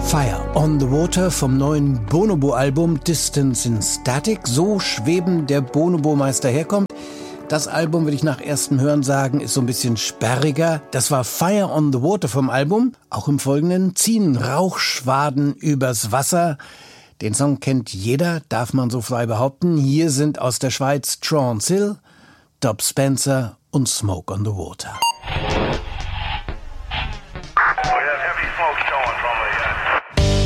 Fire on the Water vom neuen Bonobo-Album Distance in Static. So schwebend der Bonobo-Meister herkommt. Das Album, will ich nach erstem Hören sagen, ist so ein bisschen sperriger. Das war Fire on the Water vom Album. Auch im Folgenden ziehen Rauchschwaden übers Wasser. Den Song kennt jeder, darf man so frei behaupten. Hier sind aus der Schweiz Trance Hill, Top Spencer und Smoke on the Water.